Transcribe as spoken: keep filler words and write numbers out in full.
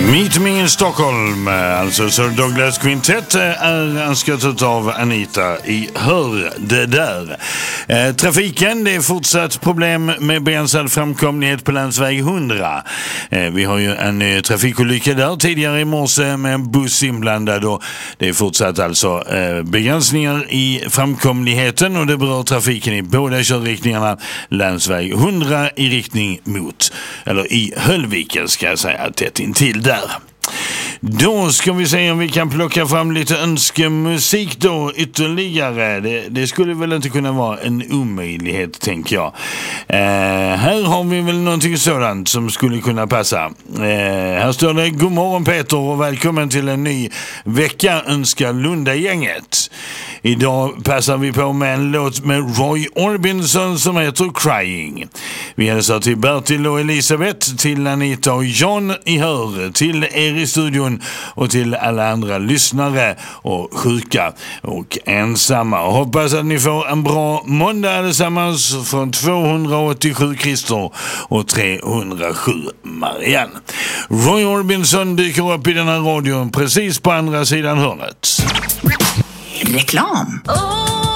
Meet Me in Stockholm, alltså Sir Douglas Quintet, är önskat av Anita i Hör det där. Eh, trafiken, det är fortsatt problem med begränsad framkomlighet på länsväg hundra. Eh, vi har ju en eh, trafikolycka där tidigare i morse med en buss inblandad, och det är fortsatt alltså eh, begränsningar i framkomligheten, och det berör trafiken i båda körriktningarna. Länsväg hundra i riktning mot, eller i Höllviken ska jag säga, tätt intill där. Då ska vi se om vi kan plocka fram lite önskemusik då ytterligare. Det, det skulle väl inte kunna vara en omöjlighet, tänker jag. Eh, här har vi väl någonting sådant som skulle kunna passa. Eh, här står det: God morgon Peter och välkommen till en ny vecka, önskar Lunda-gänget. Idag passar vi på med en låt med Roy Orbison som heter Crying. Vi hälsar till Bertil och Elisabeth, till Anita och John i Hör, till er i studion och till alla andra lyssnare och sjuka och ensamma. Och hoppas att ni får en bra måndag allesammans från tvåhundraåttiosju Christer och trehundrasju Marianne. Roy Orbison dyker upp i den här radion precis på andra sidan hörnet. Reklam. Oh!